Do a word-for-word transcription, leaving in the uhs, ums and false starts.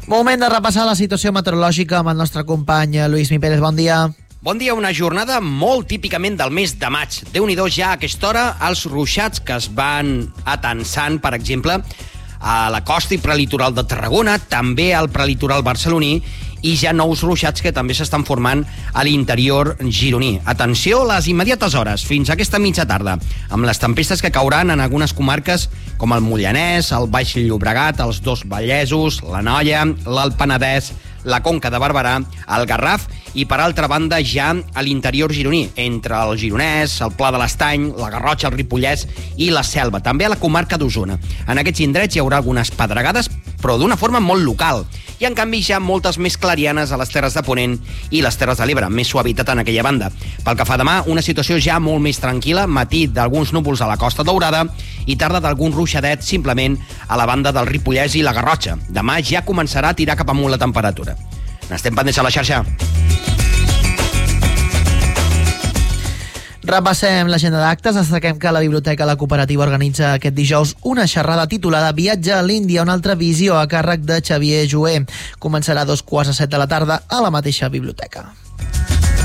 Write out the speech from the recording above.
Moment de repassar la situació meteorològica amb el nostre company Lluís Mi Pérez. Bon dia. Bon dia, una jornada molt típicament del mes de maig. Déu-n'hi-do ja a aquesta hora els ruixats que es van atansant, per exemple, a la costa i prelitoral de Tarragona, també al prelitoral barceloní, i ja nous ruixats que també s'estan formant a l'interior gironí. Atenció a les immediates hores, fins a aquesta mitja tarda, amb les tempestes que cauran en algunes comarques com el Moianès, el Baix Llobregat, els dos Vallesos, l'Anoia, l'Alt Penedès, la Conca de Barberà, el Garraf i, per altra banda, ja a l'interior gironí, entre el Gironès, el Pla de l'Estany, la Garrotxa, el Ripollès i la Selva, també a la comarca d'Osona. En aquests indrets hi haurà algunes pedregades, però d'una forma molt local. I, en canvi, ja moltes més clarianes a les Terres de Ponent i les Terres de l'Ebre, més suavitat en aquella banda. Pel que fa a demà, una situació ja molt més tranquil·la, matí d'alguns núvols a la Costa Daurada i tarda d'algun ruixadet simplement a la banda del Ripollès i la Garrotxa. Demà ja començarà a tirar cap amunt la temperatura. N'estem pendents a la xarxa. Repassem l'agenda d'actes. Destaquem que la Biblioteca La Cooperativa organitza aquest dijous una xerrada titulada Viatge a l'Índia, una altra visió a càrrec de Xavier Joé. Començarà a dos quarts a set de la tarda a la mateixa biblioteca.